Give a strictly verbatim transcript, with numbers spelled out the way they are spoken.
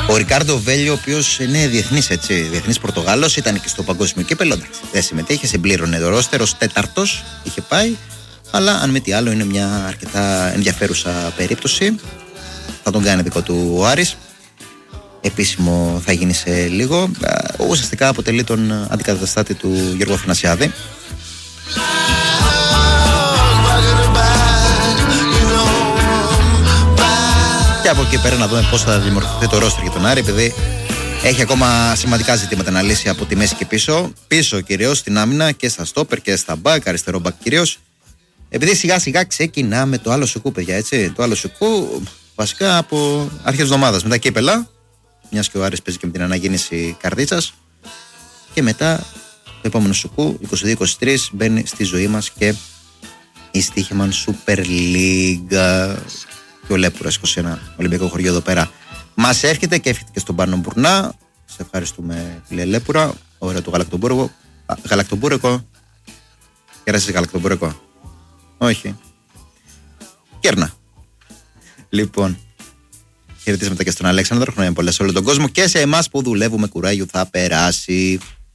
Ο Ρικάρντο Βέλιο, ο οποίος είναι διεθνής, έτσι, διεθνής Πορτογάλος, ήταν και στο παγκόσμιο κύπελλο. Εντάξει, δεν συμμετείχε, συμπλήρωνε το ρόστερ ως τέταρτος, είχε πάει. Αλλά αν μη τι άλλο, είναι μια αρκετά ενδιαφέρουσα περίπτωση. Θα τον κάνει δικό του ο Άρης. Επίσημο θα γίνει σε λίγο. Ουσιαστικά αποτελεί τον αντικαταστάτη του Γιώργου Αθανασιάδη. Και από εκεί πέρα να δούμε πώς θα δημιουργηθεί το ρόστερ για τον Άρη, επειδή έχει ακόμα σημαντικά ζητήματα να λύσει από τη μέση και πίσω. Πίσω κυρίως στην άμυνα και στα στόπερ και στα μπακ, αριστερό μπακ κυρίως. Επειδή σιγά σιγά ξεκινάμε το άλλο σουκού, παιδιά, έτσι. Το άλλο σουκού βασικά από αρχές εβδομάδας με τα κύπελα. Μιας και ο Άρης παίζει και με την αναγέννηση Καρδίτσας. Και μετά το επόμενο σουκού, είκοσι δύο είκοσι τρία, μπαίνει στη ζωή μας και η Στοίχημαν Super League. Και ο Λέπουρας είκοσι ένα Ολυμπιακό χωριό εδώ πέρα μας έρχεται και έρχεται και στον Πάνο Μπουρνά. Σε ευχαριστούμε, φίλε Λέπουρα. Ωραίο το γαλακτομπούρεκο. Γαλακτομπούρεκο. Κέρασες γαλακτομπούρεκο? Όχι. Κέρνα. Λοιπόν, χαιρετίσματα και στον Αλέξανδρο. Χρόνια πολλά σε όλο τον κόσμο και σε εμάς που δουλεύουμε κουράγιο θα περάσει.